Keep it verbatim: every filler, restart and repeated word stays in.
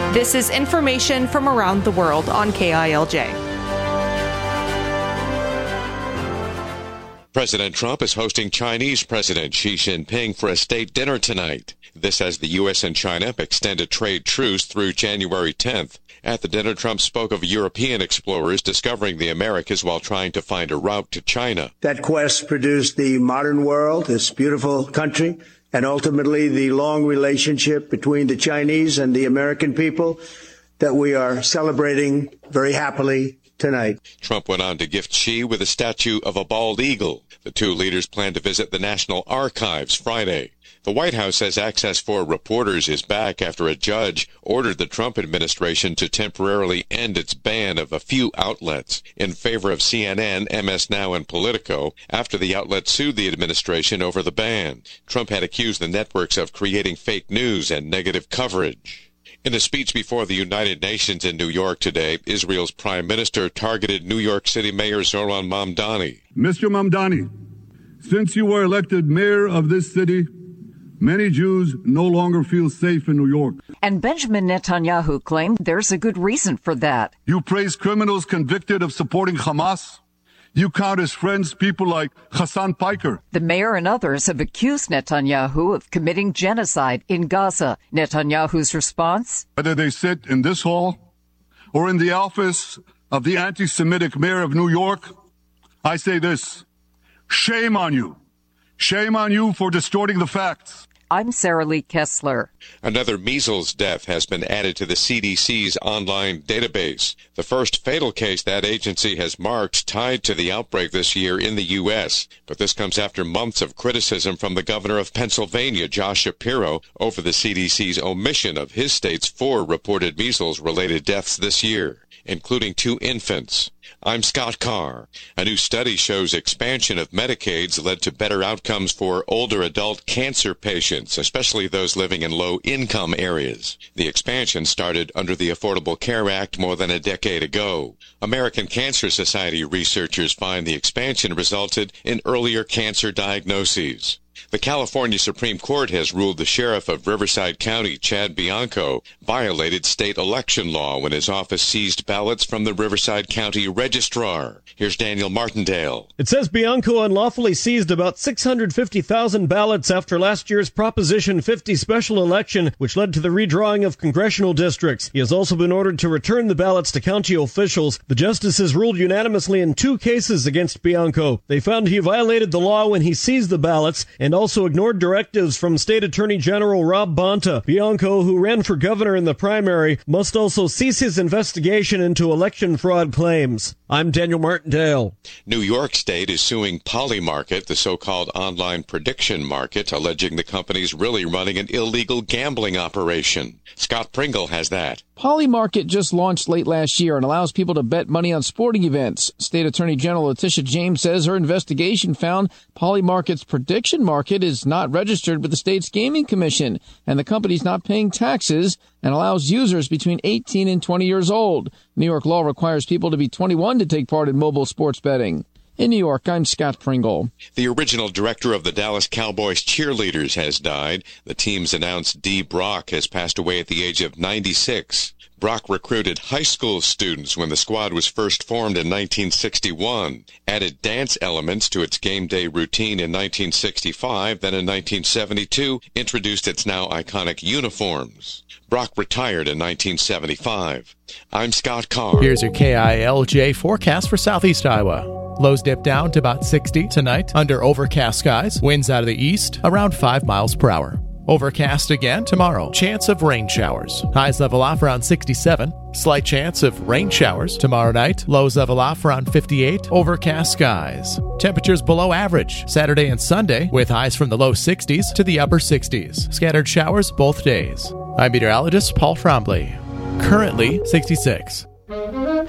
This is information from around the world on K I L J. President Trump is hosting Chinese President Xi Jinping for a state dinner tonight. This as the U S and China extend a trade truce through January tenth. At the dinner, Trump spoke of European explorers discovering the Americas while trying to find a route to China. That quest produced the modern world, this beautiful country, and ultimately the long relationship between the Chinese and the American people that we are celebrating very happily tonight. Trump went on to gift Xi with a statue of a bald eagle. The two leaders plan to visit the National Archives Friday. The White House says access for reporters is back after a judge ordered the Trump administration to temporarily end its ban of a few outlets in favor of C N N, M S Now, and Politico after the outlets sued the administration over the ban. Trump had accused the networks of creating fake news and negative coverage. In a speech before the United Nations in New York today, Israel's prime minister targeted New York City Mayor Zoran Mamdani. Mister Mamdani, since you were elected mayor of this city, many Jews no longer feel safe in New York. And Benjamin Netanyahu claimed there's a good reason for that. You praise criminals convicted of supporting Hamas. You count as friends people like Hassan Piker. The mayor and others have accused Netanyahu of committing genocide in Gaza. Netanyahu's response? Whether they sit in this hall or in the office of the anti-Semitic mayor of New York, I say this: shame on you. Shame on you for distorting the facts. I'm Sarah Lee Kessler. Another measles death has been added to the C D C's online database. The first fatal case that agency has marked tied to the outbreak this year in the U S. But this comes after months of criticism from the governor of Pennsylvania, Josh Shapiro, over the C D C's omission of his state's four reported measles-related deaths this year, including two infants. I'm Scott Carr. A new study shows expansion of Medicaids led to better outcomes for older adult cancer patients, especially those living in low-income areas. The expansion started under the Affordable Care Act more than a decade ago. American Cancer Society researchers find the expansion resulted in earlier cancer diagnoses. The California Supreme Court has ruled the sheriff of Riverside County, Chad Bianco, violated state election law when his office seized ballots from the Riverside County registrar. Here's Daniel Martindale. It says Bianco unlawfully seized about six hundred fifty thousand ballots after last year's Proposition fifty special election, which led to the redrawing of congressional districts. He has also been ordered to return the ballots to county officials. The justices ruled unanimously in two cases against Bianco. They found he violated the law when he seized the ballots and also ignored directives from State Attorney General Rob Bonta. Bianco, who ran for governor in the primary, must also cease his investigation into election fraud claims. I'm Daniel Martindale. New York State is suing Polymarket, the so-called online prediction market, alleging the company's really running an illegal gambling operation. Scott Pringle has that. Polymarket just launched late last year and allows people to bet money on sporting events. State Attorney General Letitia James says her investigation found Polymarket's prediction market is not registered with the state's gaming commission, and the company's not paying taxes and allows users between eighteen and twenty years old. New York law requires people to be twenty-one to take part in mobile sports betting. In New York, I'm Scott Pringle. The original director of the Dallas Cowboys cheerleaders has died. The team's announced Dee Brock has passed away at the age of ninety-six. Brock recruited high school students when the squad was first formed in nineteen sixty-one, added dance elements to its game day routine in nineteen sixty-five, then in nineteen seventy-two introduced its now iconic uniforms. Brock retired in nineteen seventy-five. I'm Scott Carr. Here's your K I L J forecast for Southeast Iowa. Lows dip down to about sixty tonight under overcast skies. Winds out of the east around five miles per hour. Overcast again tomorrow. Chance of rain showers. Highs level off around sixty-seven. Slight chance of rain showers tomorrow night. Lows level off around fifty-eight. Overcast skies. Temperatures below average Saturday and Sunday with highs from the low sixties to the upper sixties. Scattered showers both days. I'm meteorologist Paul Trombley. Currently sixty-six.